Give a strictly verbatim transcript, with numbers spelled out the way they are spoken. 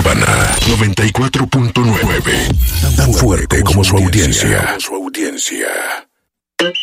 Urbana noventa y cuatro punto nueve. Tan fuerte como su audiencia. Su audiencia.